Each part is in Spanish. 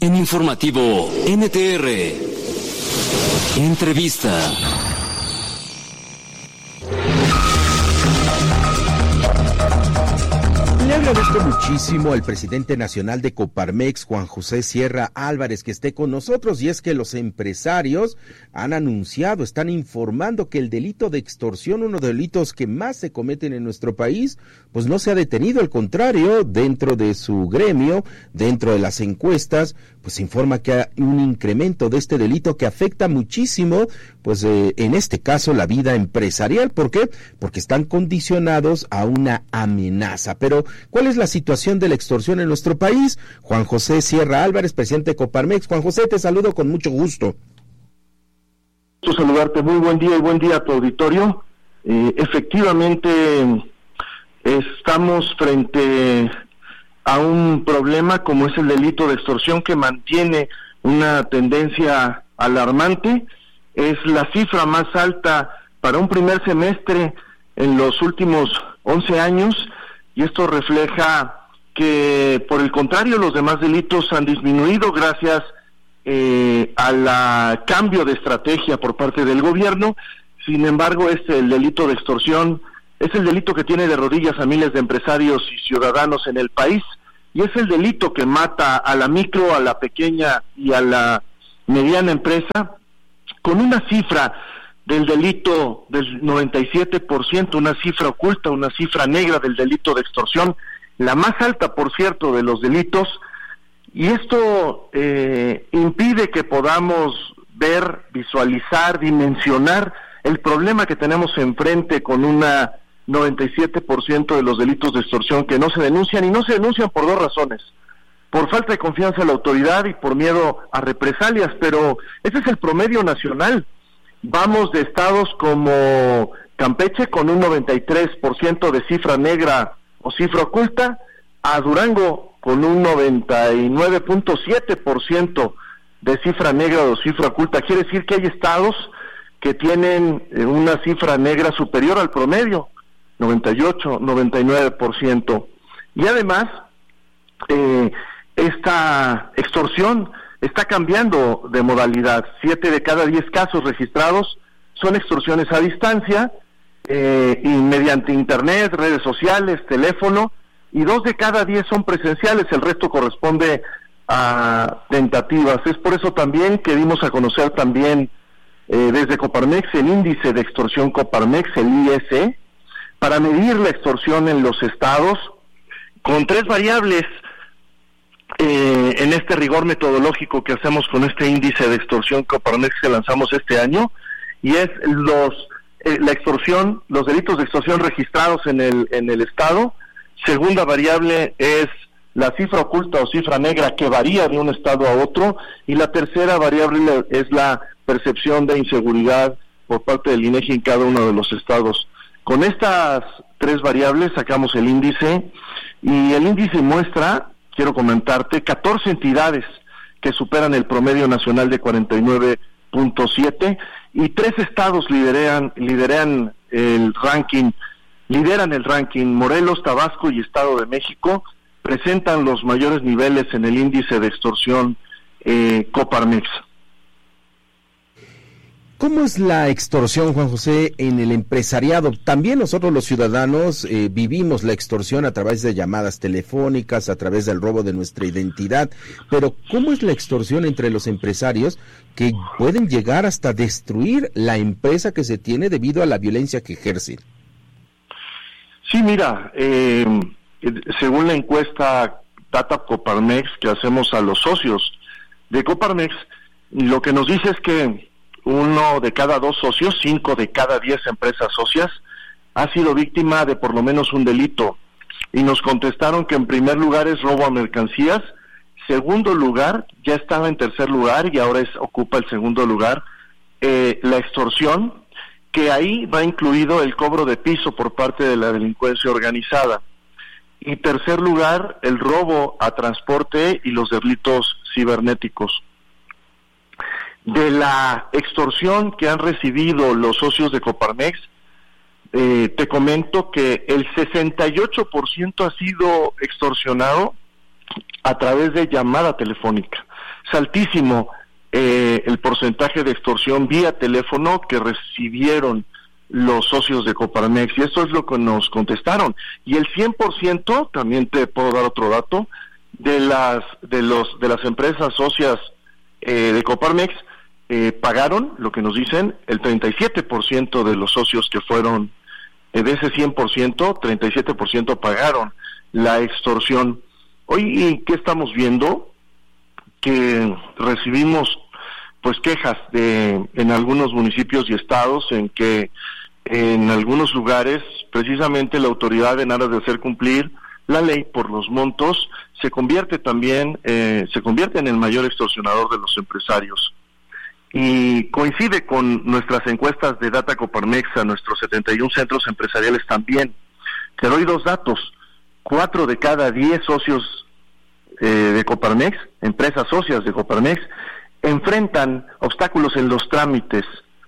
En Informativo NTR. Entrevista. Le agradezco muchísimo al presidente nacional de Coparmex, Juan José Sierra Álvarez, que esté con nosotros, y es que los empresarios han anunciado, están informando que el delito de extorsión, uno de los delitos que más se cometen en nuestro país, pues no se ha detenido, al contrario, dentro de su gremio, dentro de las encuestas, pues se informa que hay un incremento de este delito que afecta muchísimo, pues en este caso la vida empresarial. ¿Por qué? Porque están condicionados a una amenaza. Pero ¿cuál es la situación de la extorsión en nuestro país? Juan José Sierra Álvarez, presidente de Coparmex. Juan José, te saludo con mucho gusto. Saludarte, muy buen día y buen día a tu auditorio. Efectivamente, estamos frente a un problema como es el delito de extorsión, que mantiene una tendencia alarmante. Es la cifra más alta para un primer semestre en los últimos 11 años, y esto refleja que, por el contrario, los demás delitos han disminuido gracias al cambio de estrategia por parte del gobierno. Sin embargo, el delito de extorsión es el delito que tiene de rodillas a miles de empresarios y ciudadanos en el país, y es el delito que mata a la micro, a la pequeña y a la mediana empresa, con una cifra del delito del 97%, una cifra oculta, una cifra negra del delito de extorsión, la más alta, por cierto, de los delitos. Y esto impide que podamos ver, visualizar, dimensionar el problema que tenemos enfrente con una 97% de los delitos de extorsión que no se denuncian, y no se denuncian por dos razones: por falta de confianza en la autoridad y por miedo a represalias. Pero ese es el promedio nacional. Vamos de estados como Campeche, con un 93% de cifra negra o cifra oculta, a Durango con un 99.7% de cifra negra o cifra oculta. Quiere decir que hay estados que tienen una cifra negra superior al promedio, 98, 99%. Y además, esta extorsión está cambiando de modalidad. 7 de cada 10 casos registrados son extorsiones a distancia, y mediante internet, redes sociales, teléfono, y 2 de cada 10 son presenciales. El resto corresponde a tentativas. Es por eso también que dimos a conocer también desde Coparmex el índice de extorsión Coparmex, el IS, para medir la extorsión en los estados, con 3 variables en este rigor metodológico que hacemos con este índice de extorsión Coparmex que lanzamos este año, y es la extorsión, los delitos de extorsión registrados en el estado. Segunda variable es la cifra oculta o cifra negra, que varía de un estado a otro, y la tercera variable es la percepción de inseguridad por parte del INEGI en cada uno de los estados. Con estas 3 variables sacamos el índice, y el índice muestra, quiero comentarte, 14 entidades que superan el promedio nacional de 49.7, y 3 estados lideran el ranking. Morelos, Tabasco y Estado de México presentan los mayores niveles en el índice de extorsión Coparmex. ¿Cómo es la extorsión, Juan José, en el empresariado? También nosotros los ciudadanos vivimos la extorsión a través de llamadas telefónicas, a través del robo de nuestra identidad, pero ¿cómo es la extorsión entre los empresarios, que pueden llegar hasta destruir la empresa que se tiene debido a la violencia que ejercen? Sí, mira, según la encuesta Data Coparmex que hacemos a los socios de Coparmex, lo que nos dice es que 1 de cada 2 socios, 5 de cada 10 empresas socias, ha sido víctima de por lo menos un delito. Y nos contestaron que en primer lugar es robo a mercancías, segundo lugar, ya estaba en tercer lugar y ahora ocupa el segundo lugar, la extorsión, que ahí va incluido el cobro de piso por parte de la delincuencia organizada. Y tercer lugar, el robo a transporte y los delitos cibernéticos. De la extorsión que han recibido los socios de Coparmex, te comento que el 68% ha sido extorsionado a través de llamada telefónica. altísimo el porcentaje de extorsión vía teléfono que recibieron los socios de Coparmex, y eso es lo que nos contestaron. Y el 100%, también te puedo dar otro dato, de las empresas socias de Coparmex pagaron, lo que nos dicen, el 37% de los socios que fueron de ese 100%, 37% pagaron la extorsión. Hoy, ¿qué estamos viendo? Que recibimos pues quejas en algunos municipios y estados en que en algunos lugares precisamente la autoridad, en aras de hacer cumplir la ley por los montos, se convierte en el mayor extorsionador de los empresarios. Y coincide con nuestras encuestas de Data Coparmex a nuestros 71 centros empresariales también. Te doy dos datos: 4 de cada 10 socios de Coparmex, empresas socias de Coparmex, enfrentan obstáculos en los trámites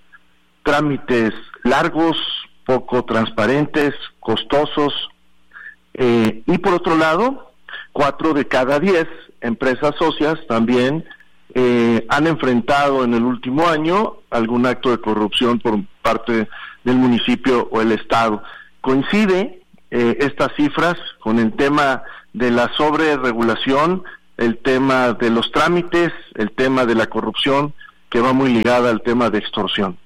largos, poco transparentes, costosos, y por otro lado, 4 de cada 10 empresas socias también han enfrentado en el último año algún acto de corrupción por parte del municipio o el estado. Coincide estas cifras con el tema de la sobreregulación, el tema de los trámites, el tema de la corrupción, que va muy ligada al tema de extorsión.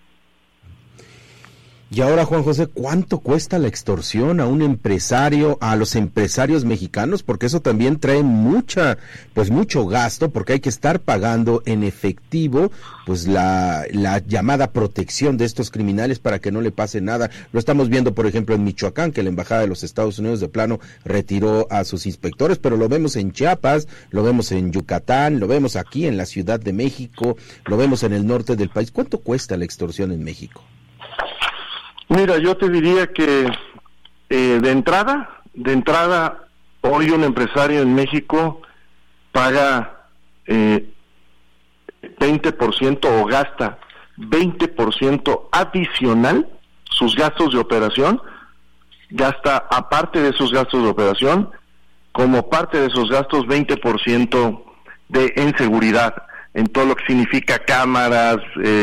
Y ahora, Juan José, ¿cuánto cuesta la extorsión a un empresario, a los empresarios mexicanos? Porque eso también trae mucho gasto, porque hay que estar pagando en efectivo, pues la llamada protección de estos criminales para que no le pase nada. Lo estamos viendo, por ejemplo, en Michoacán, que la Embajada de los Estados Unidos de plano retiró a sus inspectores, pero lo vemos en Chiapas, lo vemos en Yucatán, lo vemos aquí en la Ciudad de México, lo vemos en el norte del país. ¿Cuánto cuesta la extorsión en México? Mira, yo te diría que de entrada, hoy un empresario en México paga 20% o gasta 20% adicional sus gastos de operación, gasta aparte de sus gastos de operación, como parte de esos gastos 20% en seguridad, en todo lo que significa cámaras,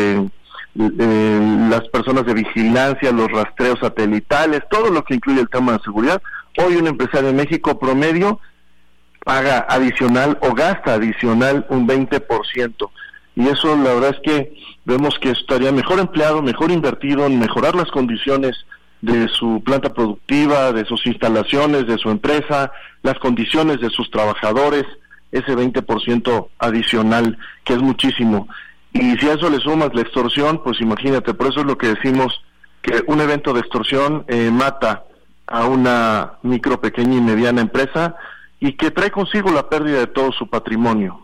las personas de vigilancia, los rastreos satelitales, todo lo que incluye el tema de seguridad. Hoy un empresario en México promedio paga adicional o gasta adicional un 20%, y eso la verdad es que vemos que estaría mejor empleado, mejor invertido en mejorar las condiciones de su planta productiva, de sus instalaciones, de su empresa, las condiciones de sus trabajadores, ese 20% adicional, que es muchísimo. Y si a eso le sumas la extorsión, pues imagínate. Por eso es lo que decimos, que un evento de extorsión mata a una micro, pequeña y mediana empresa, y que trae consigo la pérdida de todo su patrimonio.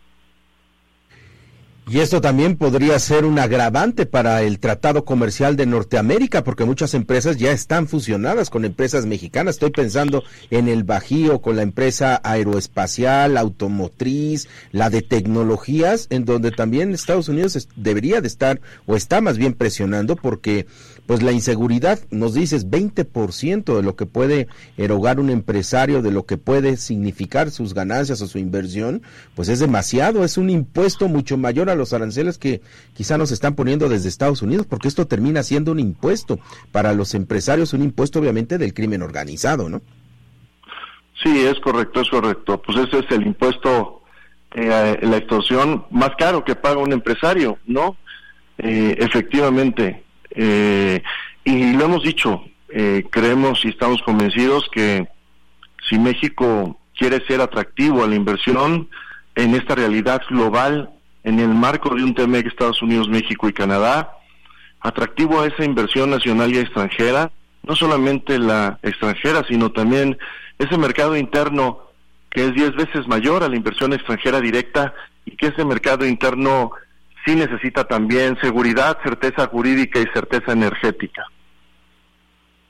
Y esto también podría ser un agravante para el Tratado Comercial de Norteamérica, porque muchas empresas ya están fusionadas con empresas mexicanas. Estoy pensando en el Bajío con la empresa aeroespacial, automotriz, la de tecnologías, en donde también Estados Unidos debería de estar, o está más bien presionando, porque pues la inseguridad, nos dices, 20% de lo que puede erogar un empresario, de lo que puede significar sus ganancias o su inversión, pues es demasiado, es un impuesto mucho mayor a los aranceles que quizá nos están poniendo desde Estados Unidos, porque esto termina siendo un impuesto para los empresarios, un impuesto obviamente del crimen organizado, ¿no? Sí, es correcto. Pues ese es el impuesto, la extorsión más caro que paga un empresario, ¿no? Efectivamente. Y lo hemos dicho, creemos y estamos convencidos que si México quiere ser atractivo a la inversión en esta realidad global, en el marco de un TEMEC Estados Unidos, México y Canadá, atractivo a esa inversión nacional y extranjera, no solamente la extranjera, sino también ese mercado interno que es 10 veces mayor a la inversión extranjera directa, y que ese mercado interno sí necesita también seguridad, certeza jurídica y certeza energética.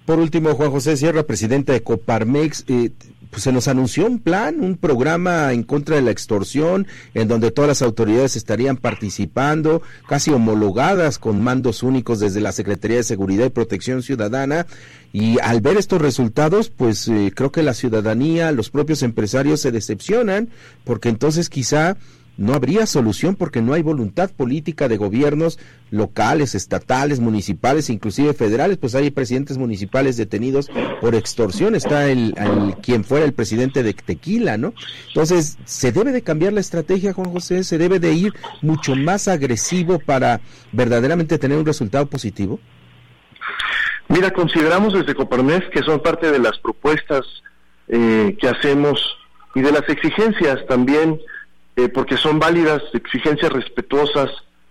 Por último, Juan José Sierra, presidente de Coparmex, pues se nos anunció un programa en contra de la extorsión, en donde todas las autoridades estarían participando, casi homologadas con mandos únicos desde la Secretaría de Seguridad y Protección Ciudadana, y al ver estos resultados, pues creo que la ciudadanía, los propios empresarios se decepcionan, porque entonces quizá no habría solución porque no hay voluntad política de gobiernos locales, estatales, municipales, inclusive federales. Pues hay presidentes municipales detenidos por extorsión. Está quien fuera el presidente de Tequila, ¿no? Entonces, ¿se debe de cambiar la estrategia, Juan José? ¿Se debe de ir mucho más agresivo para verdaderamente tener un resultado positivo? Mira, consideramos desde Coparmex que son parte de las propuestas que hacemos y de las exigencias también, porque son válidas, exigencias respetuosas,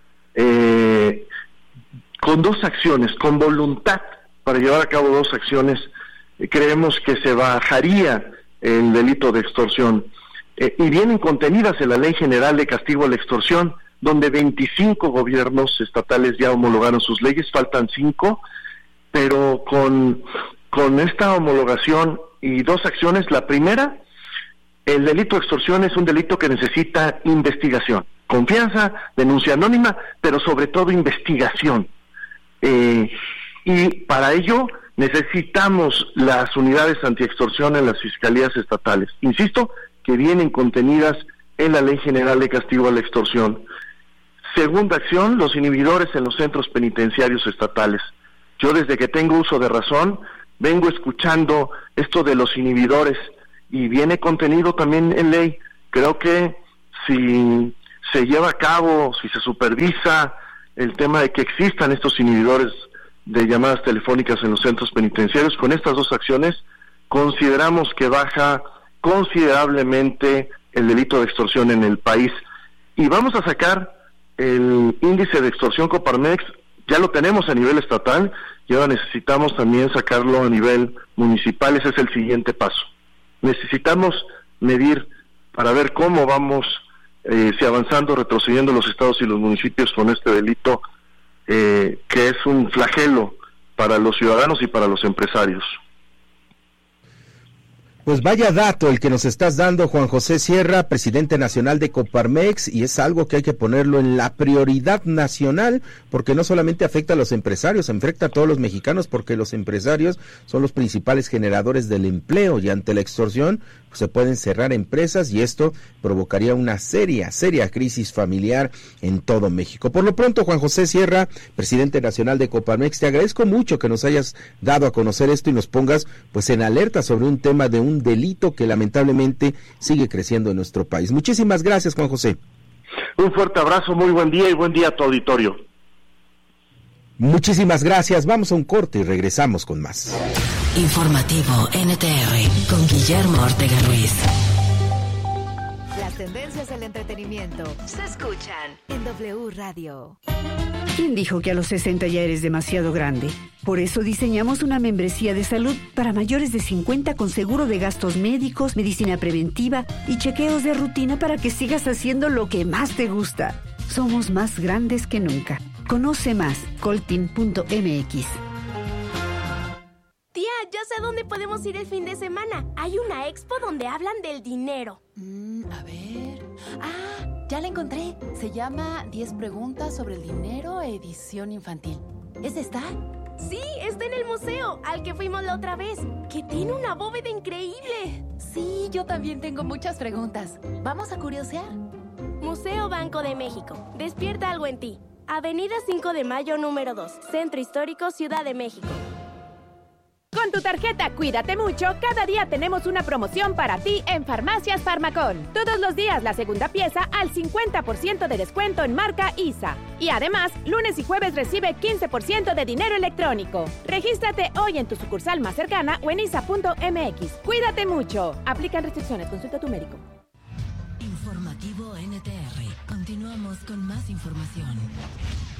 con dos acciones, con voluntad para llevar a cabo dos acciones, creemos que se bajaría el delito de extorsión. Y vienen contenidas en la Ley General de Castigo a la Extorsión, donde 25 gobiernos estatales ya homologaron sus leyes, faltan 5, pero con esta homologación y dos acciones, la primera, el delito de extorsión es un delito que necesita investigación, confianza, denuncia anónima, pero sobre todo investigación. Y para ello necesitamos las unidades antiextorsión en las fiscalías estatales. Insisto, que vienen contenidas en la Ley General de Castigo a la Extorsión. Segunda acción, los inhibidores en los centros penitenciarios estatales. Yo desde que tengo uso de razón, vengo escuchando esto de los inhibidores, y viene contenido también en ley. Creo que si se lleva a cabo, si se supervisa el tema de que existan estos inhibidores de llamadas telefónicas en los centros penitenciarios, con estas dos acciones consideramos que baja considerablemente el delito de extorsión en el país. Y vamos a sacar el índice de extorsión Coparmex, ya lo tenemos a nivel estatal, y ahora necesitamos también sacarlo a nivel municipal. Ese es el siguiente paso. Necesitamos medir para ver cómo vamos si avanzando, retrocediendo los estados y los municipios con este delito, que es un flagelo para los ciudadanos y para los empresarios. Pues vaya dato el que nos estás dando, Juan José Sierra, presidente nacional de Coparmex, y es algo que hay que ponerlo en la prioridad nacional, porque no solamente afecta a los empresarios, afecta a todos los mexicanos, porque los empresarios son los principales generadores del empleo, y ante la extorsión pues, se pueden cerrar empresas, y esto provocaría una seria crisis familiar en todo México. Por lo pronto, Juan José Sierra, presidente nacional de Coparmex, te agradezco mucho que nos hayas dado a conocer esto y nos pongas pues en alerta sobre un tema de un delito que lamentablemente sigue creciendo en nuestro país. Muchísimas gracias, Juan José. Un fuerte abrazo, muy buen día y buen día a tu auditorio. Muchísimas gracias, vamos a un corte y regresamos con más. Informativo NTR con Guillermo Ortega Ruiz. Las tendencias del entretenimiento se escuchan en W Radio. ¿Quién dijo que a los 60 ya eres demasiado grande? Por eso diseñamos una membresía de salud para mayores de 50 con seguro de gastos médicos, medicina preventiva y chequeos de rutina para que sigas haciendo lo que más te gusta. Somos más grandes que nunca. Conoce más, coltin.mx. Tía, ya sé dónde podemos ir el fin de semana. Hay una expo donde hablan del dinero. A ver... ya la encontré. Se llama 10 preguntas sobre el dinero, edición infantil. ¿Es esta? Sí, está en el museo, al que fuimos la otra vez, que tiene una bóveda increíble. Sí, yo también tengo muchas preguntas. ¿Vamos a curiosear? Museo Banco de México. Despierta algo en ti. Avenida 5 de Mayo, número 2. Centro Histórico, Ciudad de México. Con tu tarjeta Cuídate Mucho, cada día tenemos una promoción para ti en Farmacias Farmacón. Todos los días la segunda pieza al 50% de descuento en marca ISA. Y además, lunes y jueves recibe 15% de dinero electrónico. Regístrate hoy en tu sucursal más cercana o en isa.mx. Cuídate mucho. Aplican restricciones. Consulta a tu médico. Informativo NTR. Continuamos con más información.